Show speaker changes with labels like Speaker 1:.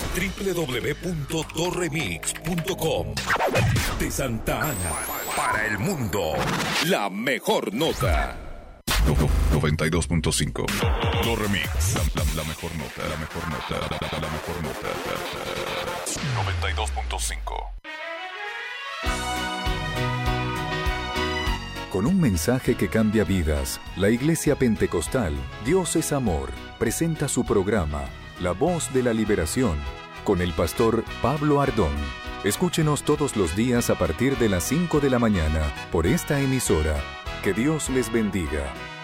Speaker 1: www.torremix.com. De Santa Ana para el mundo, la mejor nota. 92.5. Torre Mix. La mejor nota. La mejor nota. La mejor nota. 92.5.
Speaker 2: Con un mensaje que cambia vidas, la Iglesia Pentecostal Dios es Amor presenta su programa La Voz de la Liberación con el pastor Pablo Ardón. Escúchenos todos los días a partir de las 5 de la mañana por esta emisora. Que Dios les bendiga.